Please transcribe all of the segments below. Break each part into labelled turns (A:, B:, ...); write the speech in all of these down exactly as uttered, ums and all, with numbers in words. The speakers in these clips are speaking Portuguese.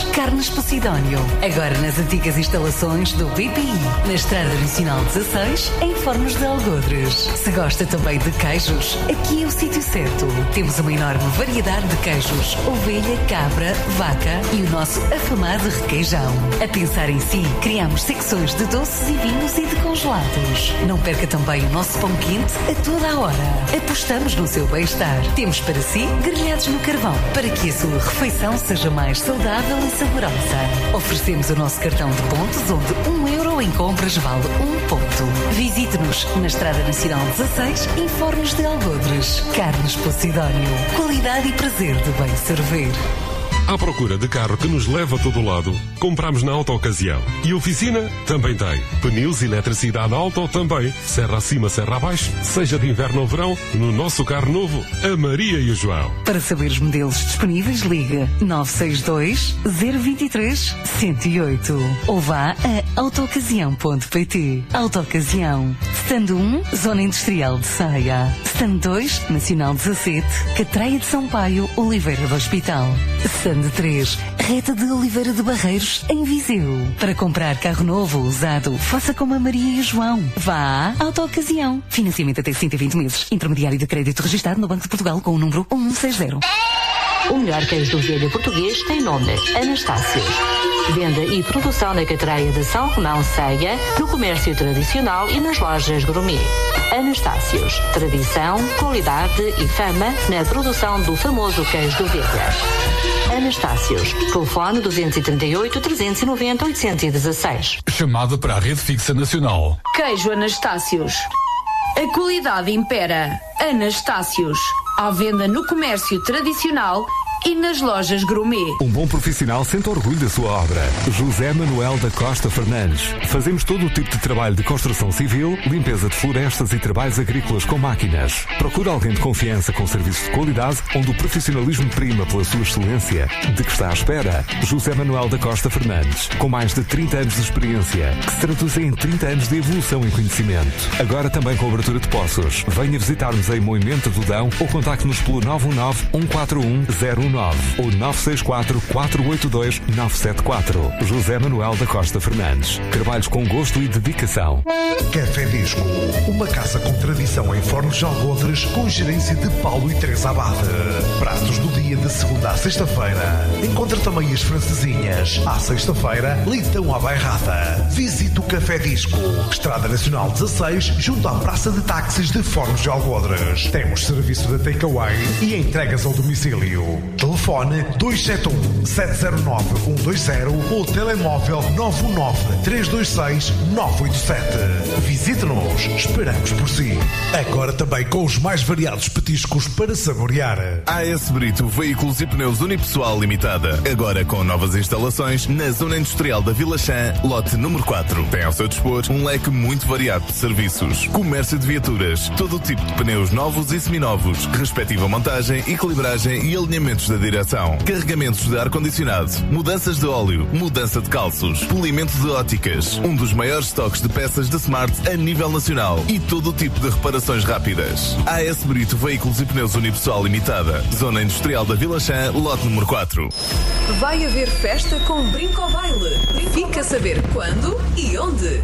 A: Carnes Posidónio. Agora nas antigas instalações do B P I, na Estrada Nacional dezasseis, em Fornos de Algodres. Se gosta também de queijos, aqui é o sítio certo. Temos uma enorme variedade de queijos: ovelha, cabra, vaca e o nosso afamado requeijão. A pensar em si, criamos secções de doces e vinhos e de congelados. Não perca também o nosso pão quente a toda a hora. Apostamos no seu bem-estar. Temos para si grelhados no carvão, para que a sua refeição seja mais saudável e saborosa. Oferecemos o nosso cartão de pontos, onde um euro em compras vale um ponto. Visite-nos na Estrada Nacional dezasseis, em Fornos de Algodres. Carnes Posidónio. Qualidade e prazer de bem servir.
B: À procura de carro que nos leva a todo lado, compramos na Auto Ocasião. E oficina também tem. Pneus e eletricidade Auto também. Serra acima, serra abaixo. Seja de inverno ou verão, no nosso carro novo, a Maria e o João.
A: Para saber os modelos disponíveis, ligue nove seis dois, zero dois três, um zero oito ou vá a autoocasião ponto pt. Autoocasião. Stand um, Zona Industrial de Ceia. Stand dois, Nacional dezassete, Catraia de São Paio, Oliveira do Hospital. Stand três, Reta de Oliveira de Barreiros, em Viseu. Para comprar carro novo ou usado, faça como a Maria e o João. Vá à Autoocasião. Financiamento até cento e vinte meses. Intermediário de crédito registado no Banco de Portugal com o número um um seis zero.
C: O melhor queijo do velho português tem nome: Anastácios. Venda e produção na Catraia de São Romão, Ceia, no comércio tradicional e nas lojas gourmet. Anastácios. Tradição, qualidade e fama na produção do famoso queijo do Velha. Anastácios. Telefone duzentos e trinta e oito, trezentos e noventa, oitocentos e dezasseis.
D: Chamada para a Rede Fixa Nacional.
E: Queijo Anastácios. A qualidade impera. Anastácios. À venda no comércio tradicional e nas lojas gourmet.
F: Um bom profissional sente orgulho da sua obra. José Manuel da Costa Fernandes. Fazemos todo o tipo de trabalho de construção civil, limpeza de florestas e trabalhos agrícolas com máquinas. Procura alguém de confiança com serviços de qualidade, onde o profissionalismo prima pela sua excelência. De que está à espera? José Manuel da Costa Fernandes, com mais de trinta anos de experiência, que se traduzem em trinta anos de evolução em conhecimento. Agora também com abertura de poços. Venha visitar-nos em Moimenta do Dão ou contacte-nos pelo nove um nove, um quatro um, zero um nove ou nove seis quatro, quatro oito dois, nove sete quatro. José Manuel da Costa Fernandes. Trabalhos com gosto e dedicação.
G: Café Disco, uma casa com tradição em Fornos de Algodres, com gerência de Paulo e Teresa Abade. Pratos do dia de segunda à sexta-feira. Encontra também as francesinhas. À sexta-feira, leitão à bairrada. Visite o Café Disco, Estrada Nacional dezasseis, junto à Praça de Táxis de Fornos de Algodres. Temos serviço de takeaway e entregas ao domicílio. Telefone dois sete um, sete zero nove, um dois zero ou telemóvel nove um nove, três dois seis, nove oito sete. Visite-nos, esperamos por si. Agora também com os mais variados petiscos para saborear.
H: A S Brito Veículos e Pneus Unipessoal Limitada. Agora com novas instalações na Zona Industrial da Vila Chã, lote número quatro. Tem ao seu dispor um leque muito variado de serviços. Comércio de viaturas, todo o tipo de pneus novos e seminovos, respectiva montagem, equilibragem e alinhamentos da direção, carregamentos de ar-condicionado, mudanças de óleo, mudança de calços, polimento de óticas, um dos maiores estoques de peças de Smart a nível nacional e todo o tipo de reparações rápidas. A S Brito Veículos e Pneus Unipessoal Limitada, Zona Industrial da Vila Chã, lote número quatro.
E: Vai haver festa com Brinco ao Baile. Fica a saber quando e onde.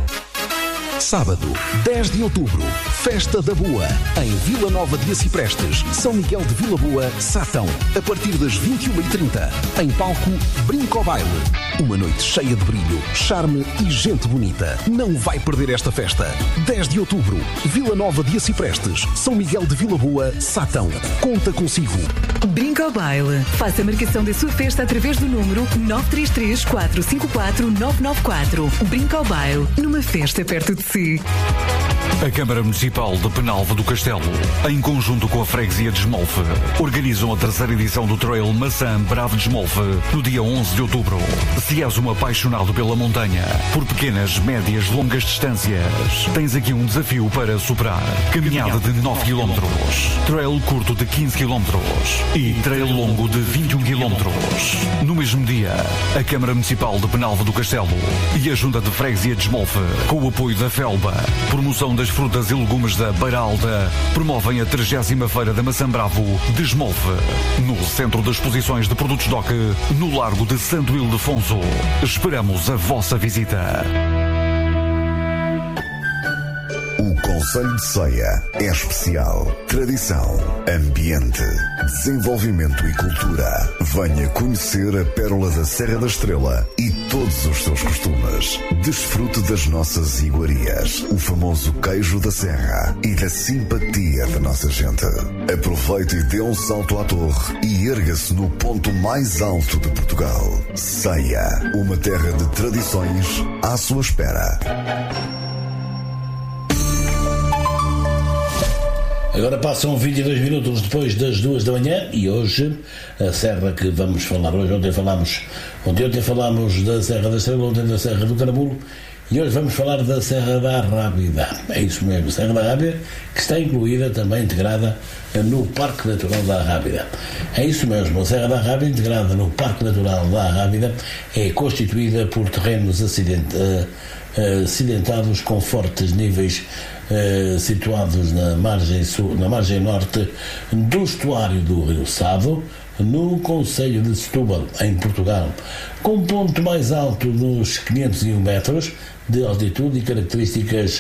I: Sábado, dez de outubro, Festa da Boa, em Vila Nova de Aciprestes, São Miguel de Vila Boa, Sátão, a partir das vinte e uma e trinta. Em palco, Brinco ao Baile. Uma noite cheia de brilho, charme e gente bonita. Não vai perder esta festa. dez de outubro, Vila Nova de Aciprestes, São Miguel de Vila Boa, Sátão. Conta consigo.
A: Brinco ao Baile. Faça a marcação da sua festa através do número nove três três, quatro cinco quatro, nove nove quatro. Brinco ao Baile, numa festa perto de si.
D: A Câmara Municipal de Penalva do Castelo, em conjunto com a Freguesia de Esmolfe, organizam a terceira edição do Trail Maçã Bravo de Esmolfe, no dia onze de outubro. Se és um apaixonado pela montanha, por pequenas, médias, longas distâncias, tens aqui um desafio para superar. Caminhada de nove quilómetros, trail curto de quinze quilómetros e trail longo de vinte e um quilómetros. No mesmo dia, a Câmara Municipal de Penalva do Castelo e a Junta de Freguesia de Esmolfe, com o apoio da Felba, promoção da das frutas e legumes da Beiralda promovem a trigésima Feira da Maçã Bravo de Esmolve, no Centro de Exposições de Produtos D O C, no Largo de Santo Ildefonso. Esperamos a vossa visita.
J: O Concelho de Ceia é especial. Tradição, ambiente, desenvolvimento e cultura. Venha conhecer a pérola da Serra da Estrela e todos os seus costumes. Desfrute das nossas iguarias, o famoso queijo da serra e da simpatia da nossa gente. Aproveite e dê um salto à torre e erga-se no ponto mais alto de Portugal. Ceia, uma terra de tradições à sua espera.
K: Agora passam vinte e dois minutos depois das duas da manhã e hoje a serra que vamos falar hoje, ontem falámos, ontem, ontem falámos da Serra da Estrela, ontem da Serra do Caramulo e hoje vamos falar da Serra da Rábida. É isso mesmo, Serra da Rábida, que está incluída, também integrada no Parque Natural da Rábida. É isso mesmo, a Serra da Rábida, integrada no Parque Natural da Rábida, é constituída por terrenos acident, uh, acidentados com fortes níveis Uh, situados na margem, sul, na margem norte do estuário do Rio Sado, no concelho de Setúbal, em Portugal, com ponto mais alto dos quinhentos e um metros de altitude e características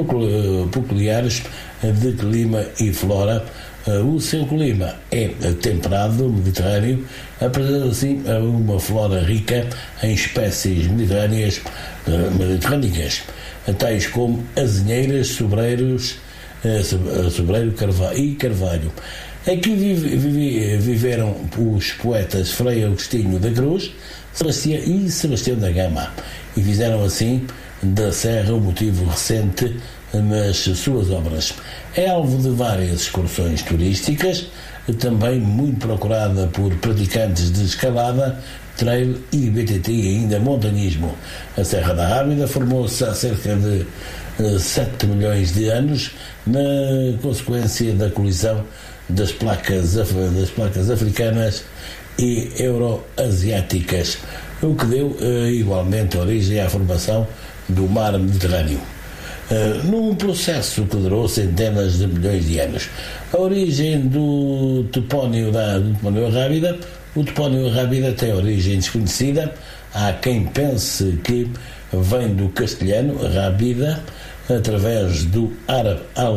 K: peculiares de clima e flora. O seu clima é temperado, mediterrâneo, apresentando assim uma flora rica em espécies mediterrâneas, mediterrânicas, tais como azinheiras, sobreiros, sobreiro e carvalho. Aqui vive, vive, viveram os poetas Frei Agostinho da Cruz Sebastião e Sebastião da Gama e fizeram assim da Serra um motivo recente nas suas obras. É alvo de várias excursões turísticas, também muito procurada por praticantes de escalada, trail e B T T e ainda montanismo. A Serra da Rábida formou-se há cerca de uh, sete milhões de anos na consequência da colisão das placas, das placas africanas e euroasiáticas, o que deu uh, igualmente origem à formação do mar Mediterrâneo. Uh, num processo que durou centenas de milhões de anos. A origem do topónimo da do topónimo Rábida, o topónimo Rábida tem origem desconhecida. Há quem pense que vem do castelhano Rábida, através do árabe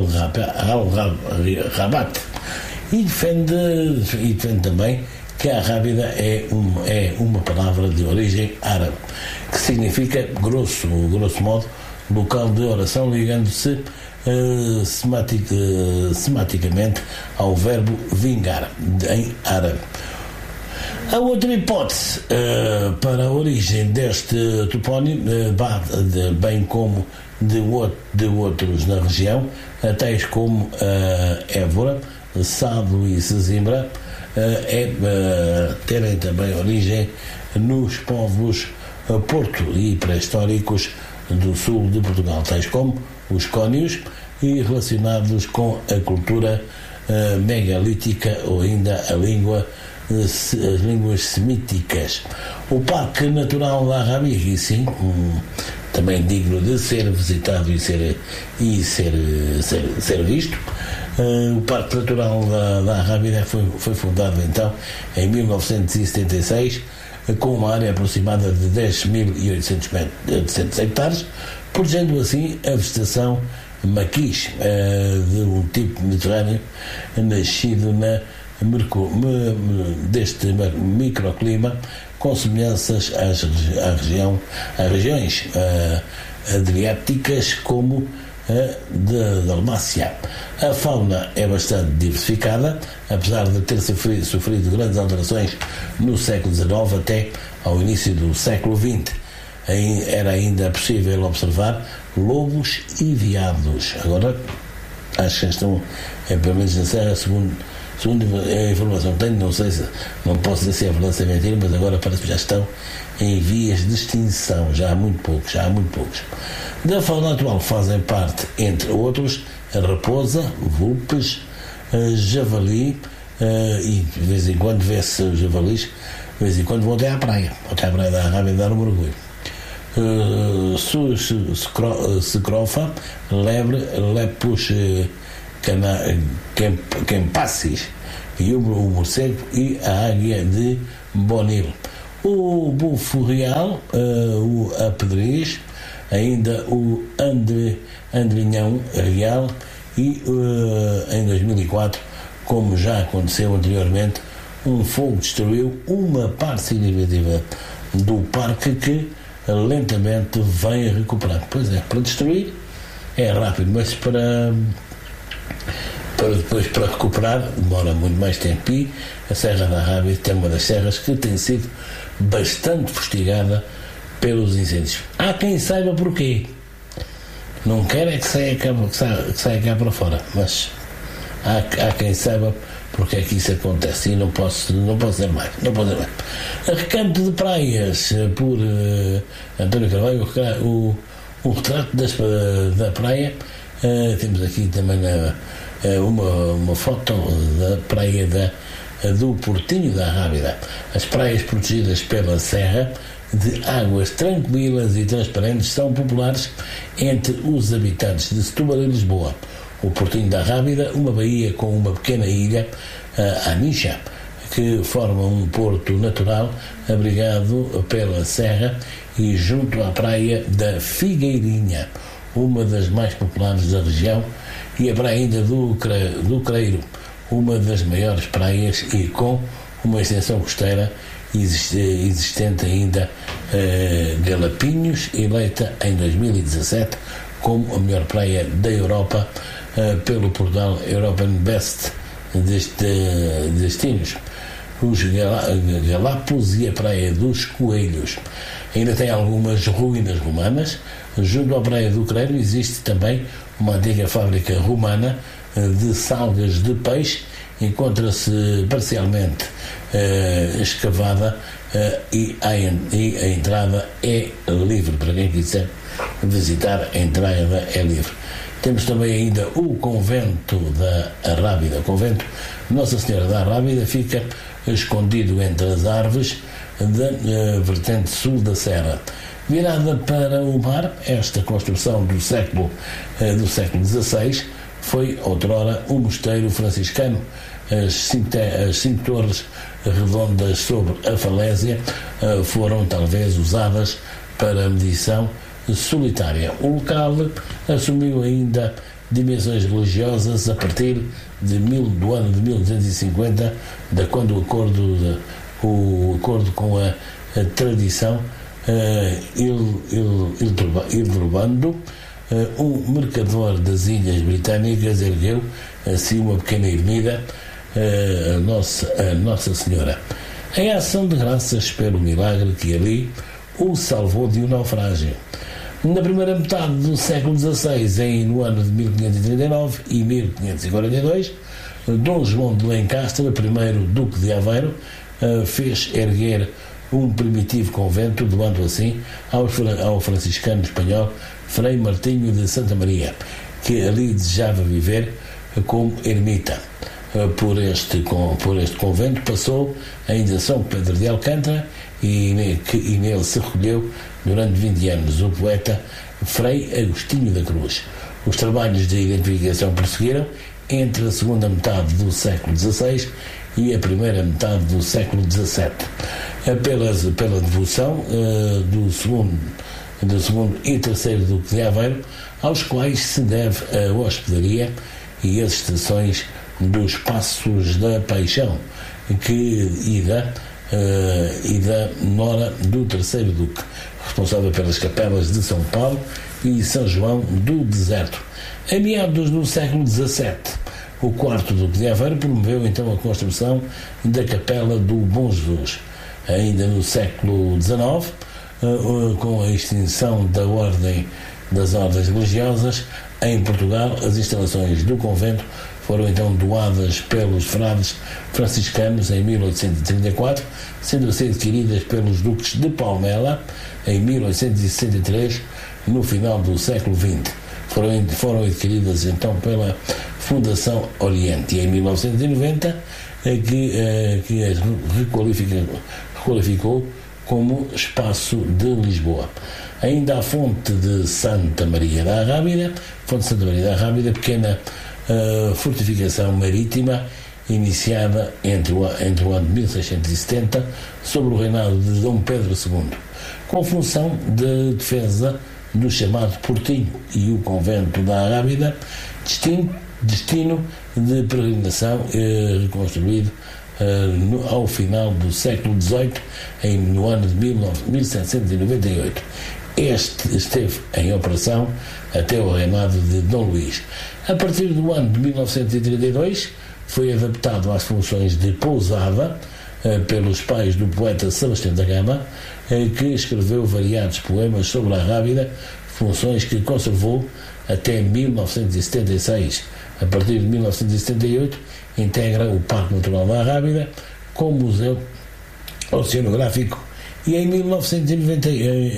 K: Al-Rabat, e defende, e defende também que a Rábida é, um, é uma palavra de origem árabe, que significa, grosso, grosso modo, local de oração, ligando-se uh, sematic, uh, sematicamente ao verbo vingar, em árabe. A outra hipótese uh, para a origem deste topónimo, uh, bem como de, de outros na região, uh, tais como uh, Évora, Sado e Sesimbra, uh, é, uh, terem também origem nos povos uh, porto e pré-históricos do sul de Portugal, tais como os cónios e relacionados com a cultura uh, megalítica ou ainda a língua, uh, as línguas semíticas. O Parque Natural da Rábida, e sim, um, também digno de ser visitado e ser, e ser, ser, ser visto. Uh, o Parque Natural da, da Rábida foi, foi fundado então em mil novecentos e setenta e seis, com uma área aproximada de dez mil e oitocentos hectares, protegendo assim a vegetação maquis, uh, de um tipo mediterrâneo nascido na mercur, me, me, deste microclima, com semelhanças às, à região, às regiões uh, adriáticas como a de Dalmácia. A fauna é bastante diversificada, apesar de ter sofrido, sofrido grandes alterações no século dezenove até ao início do século vinte. Era ainda possível observar lobos e veados. Agora, acho que estão, é, pelo menos na Serra, segundo, segundo a informação que tenho, não sei se, não posso dizer se é verdade ou se é mentira, mas agora parece que já estão em vias de extinção, já há muito poucos, já há muito poucos. Da fauna atual fazem parte, entre outros, a raposa, vulpes, a javali, a, e de vez em quando vê-se javalis, de vez em quando vão até à praia, até à praia da Rábida dar um mergulho. uh, Secrofa, lebre, lepus kempassis, e o, o morcego e a águia de Bonil. O bufo real, uh, o apedrez, ainda o andre, andrinhão real e uh, em dois mil e quatro, como já aconteceu anteriormente, um fogo destruiu uma parte significativa do parque que lentamente vem recuperando. Pois é, para destruir é rápido, mas para, para depois para recuperar demora muito mais tempo, e a Serra da Rábida é uma das serras que tem sido bastante fustigada pelos incêndios. Há quem saiba porquê. Não quer é que saia cá, que saia, que saia cá para fora, mas há, há quem saiba porque é que isso acontece, e não posso, não posso dizer mais, não posso dizer mais. Recanto de Praias, por uh, António Carvalho, o, o retrato das, da praia. Uh, temos aqui também uh, uma, uma foto da praia da, do Portinho da Rábida. As praias protegidas pela serra, de águas tranquilas e transparentes, são populares entre os habitantes de Setúbal e Lisboa. O Portinho da Rábida, uma baía com uma pequena ilha, a Anixa, que forma um porto natural abrigado pela serra e junto à praia da Figueirinha, uma das mais populares da região, e a praia ainda do, do Creiro, uma das maiores praias e com uma extensão costeira existente ainda, eh, Galapinhos, eleita em dois mil e dezassete como a melhor praia da Europa eh, pelo portal European Best deste, Destinos. Os Galapos e a praia dos Coelhos. Ainda tem algumas ruínas romanas. Junto à praia do Creiro existe também uma antiga fábrica romana de salgas de peixe. Encontra-se parcialmente uh, escavada uh, e, a, e a entrada é livre para quem quiser visitar. A entrada é livre. Temos também ainda o convento da Rábida. O convento Nossa Senhora da Rábida fica escondido entre as árvores da uh, vertente sul da serra. Virada para o mar, esta construção do século uh, do século dezasseis foi outrora um mosteiro franciscano. As cinco, as cinco torres redondas sobre a falésia uh, foram talvez usadas para medição solitária. O local assumiu ainda dimensões religiosas a partir de mil, do ano de mil duzentos e cinquenta, de quando o acordo, de, o acordo com a, a tradição uh, il, il, il, Ilderbando, uh, um mercador das Ilhas Britânicas, ergueu assim uma pequena ermida, uh, a, Nossa, a Nossa Senhora, em ação de graças pelo milagre que ali o salvou de um naufrágio. Na primeira metade do século dezasseis, em, no ano de mil quinhentos e trinta e nove e mil quinhentos e quarenta e dois, Dom João de Lencastre, primeiro Duque de Aveiro, uh, fez erguer um primitivo convento, doando assim ao, ao franciscano espanhol Frei Martinho de Santa Maria, que ali desejava viver como ermita. Uh, por, este, com, por este convento passou ainda São Pedro de Alcântara, e, que, e nele se recolheu durante vinte anos o poeta Frei Agostinho da Cruz. Os trabalhos de identificação prosseguiram entre a segunda metade do século dezasseis e a primeira metade do século dezassete, pela, pela devoção uh, do, segundo, do segundo e terceiro Duque de Aveiro, aos quais se deve a hospedaria e as estações dos Passos da Paixão, que e da Uh, e da nora do terceiro Duque, responsável pelas capelas de São Paulo e São João do Deserto. Em meados do século dezassete, o quarto Duque de Aveiro promoveu então a construção da capela do Bom Jesus. Ainda no século dezenove, uh, uh, com a extinção da ordem das ordens religiosas em Portugal, as instalações do convento foram então doadas pelos frades franciscanos em mil oitocentos e trinta e quatro, sendo assim adquiridas pelos duques de Palmela em mil oitocentos e sessenta e três, no final do século vinte. Foram, foram adquiridas então pela Fundação Oriente, e em mil novecentos e noventa que, que as requalificou, requalificou como Espaço de Lisboa. Ainda a Fonte de Santa Maria da Arrábida, Fonte de Santa Maria da Arrábida, pequena uh, fortificação marítima iniciada entre o, entre o ano de mil seiscentos e setenta, sob o reinado de Dom Pedro segundo, com função de defesa do chamado Portinho e o Convento da Arrábida, destino, destino de peregrinação eh, reconstruído eh, no, ao final do século dezoito, em, no ano de mil setecentos e noventa e oito. Este esteve em operação até o reinado de Dom Luís. A partir do ano de mil novecentos e trinta e dois, foi adaptado às funções de pousada eh, pelos pais do poeta Sebastião da Gama, eh, que escreveu variados poemas sobre a Arrábida, funções que conservou até mil novecentos e setenta e seis. A partir de mil novecentos e setenta e oito, integra o Parque Natural da Arrábida com museu oceanográfico e em mil novecentos e noventa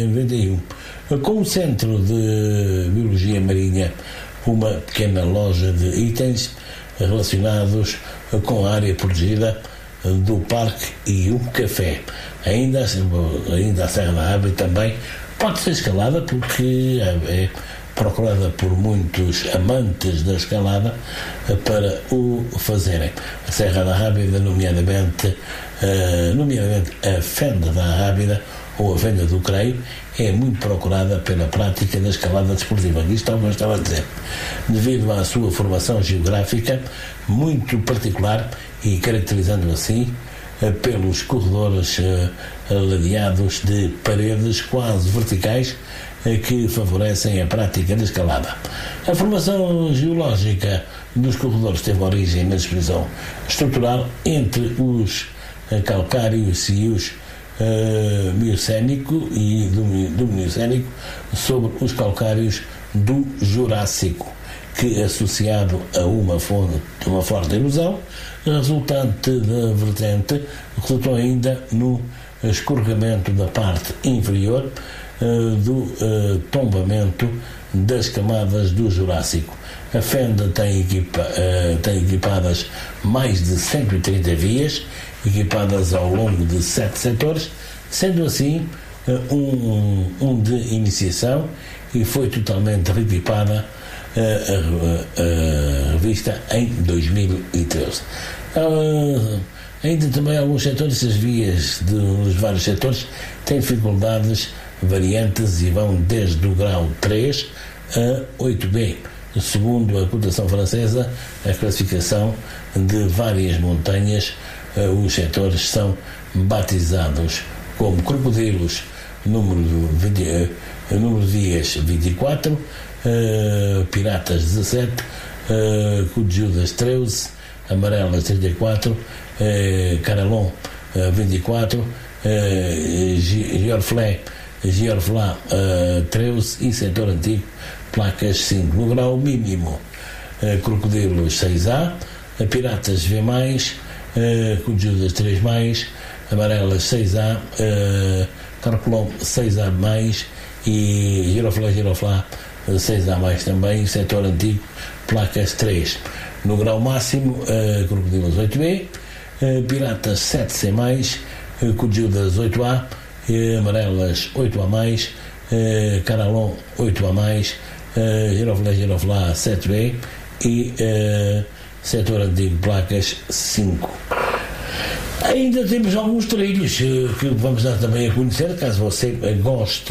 K: e um, como centro de biologia marinha, uma pequena loja de itens relacionados com a área protegida do parque e um café. Ainda, ainda a Serra da Arrábida também pode ser escalada, porque é procurada por muitos amantes da escalada para o fazerem. A Serra da Arrábida, nomeadamente, uh, nomeadamente a Fenda da Arrábida ou a Fenda do Creio, é muito procurada pela prática da escalada desportiva. Isto é o que eu estava a dizer. Devido à sua formação geográfica muito particular e caracterizando assim uh, pelos corredores uh, ladeados de paredes quase verticais uh, que favorecem a prática da escalada. A formação geológica dos corredores teve origem na disposição estrutural entre os uh, calcários e os Uh, miocénico e do, do miocénico sobre os calcários do Jurássico, que, associado a uma, fonte, uma forte erosão resultante da vertente, resultou ainda no escorregamento da parte inferior uh, do uh, tombamento das camadas do Jurássico. A Fenda tem, equipa, uh, tem equipadas mais de cento e trinta vias, equipadas ao longo de sete setores, sendo assim uh, um, um de iniciação, e foi totalmente reequipada uh, a, a, a revista em dois mil e treze. Uh, ainda também alguns setores, as vias dos vários setores têm dificuldades variantes e vão desde o grau três a oito B. Segundo a cotação francesa, a classificação de várias montanhas, uh, os setores são batizados como Crocodilos, número, vinte, uh, número de vias vinte e quatro, uh, Piratas dezassete, uh, Cujudas treze, Amarelas trinta e quatro, uh, Caralon uh, vinte e quatro, uh, Giorflé, Giorflá uh, treze e setor antigo, placas cinco. No grau mínimo, uh, Crocodilos seis A, uh, Piratas V mais, uh, Cujudas três mais, Amarelas seis A, uh, Carcolom seis A mais e Giroflá Giroflá uh, seis A mais também, setor antigo, placas três. No grau máximo, uh, Crocodilos oito B, uh, Piratas sete C mais, uh, Cujudas oito A, uh, Amarelas oito A mais, uh, Caralon oito A mais, uh, Giroflá Giroflá sete B e uh, setor antigo, placas cinco. Ainda temos alguns trilhos uh, que vamos dar também a conhecer, caso você uh, goste,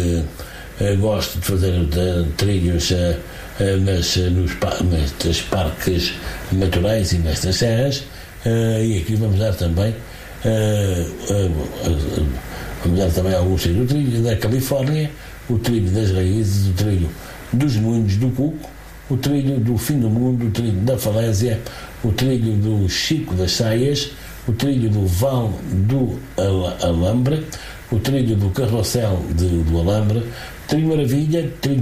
K: uh, goste de fazer uh, trilhos uh, uh, nas, uh, nos, nestes parques naturais e nestas serras, uh, e aqui vamos dar também uh, uh, uh, vamos dar também alguns trilhos. O trilho da Califórnia, o trilho das raízes, o trilho dos moinhos do Cuco, o trilho do fim do mundo, o trilho da falésia, o trilho do Chico das Saias, o trilho do Val do Alambre, o trilho do Carrossel de, do Alambre, trilho Maravilha, trilho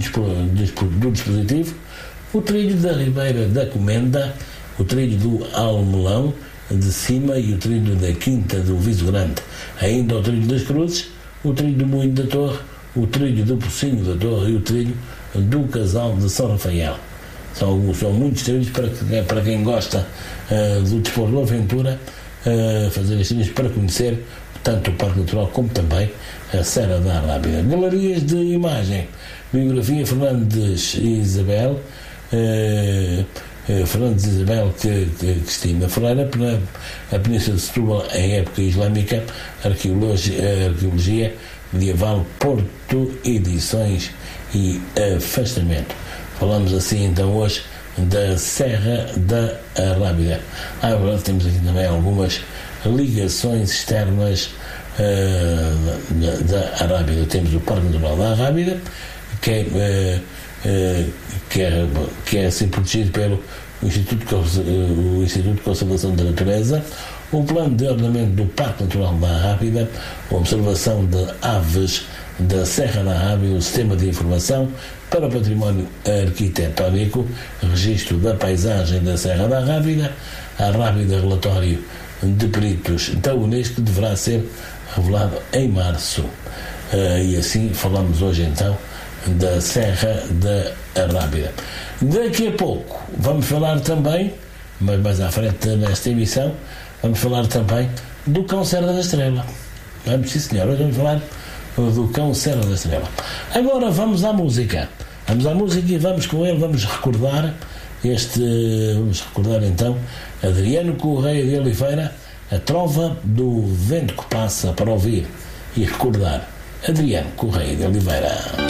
K: do Dispositivo, o trilho da Ribeira da Comenda, o trilho do Almelão de Cima e o trilho da Quinta do Viso Grande. Ainda o trilho das Cruzes, o trilho do Moinho da Torre, o trilho do Pocinho da Torre e o trilho do Casal de São Rafael. São, são muitos trilhos para, para quem gosta uh, do desporto de aventura, uh, fazer estes trilhos para conhecer tanto o Parque Natural como também a Serra da Arrábida. Galerias de imagem, biografia Fernandes e Isabel, eh, eh, Fernandes e Isabel que, que, Cristina Ferreira, para a Península de Setúbal em época islâmica, arqueologia, arqueologia medieval, Porto, edições e afastamento. Falamos assim então hoje da Serra da Arrábida. Ah, é verdade, temos aqui também algumas ligações externas uh, da, da Arrábida. Temos o Parque Natural da Arrábida, que é, uh, uh, que é, que é assim protegido pelo Instituto de, uh, o Instituto de Conservação da Natureza, o plano de ordenamento do Parque Natural da Arrábida, a observação de aves da Serra da Arrábida, o sistema de informação para o património arquitetónico, registro da paisagem da Serra da Arrábida, a Arrábida relatório de peritos da Unesco, que deverá ser revelado em março. Uh, e assim falamos hoje então da Serra da Arrábida. Daqui a pouco vamos falar também, mas mais à frente nesta emissão, vamos falar também do Cão Serra da Estrela. Vamos, sim senhor, hoje vamos falar do Cão Serra da Estrela. Agora vamos à música. Vamos à música e vamos com ele, vamos recordar este, vamos recordar então Adriano Correia de Oliveira, a trova do vento que passa, para ouvir e recordar Adriano Correia de Oliveira.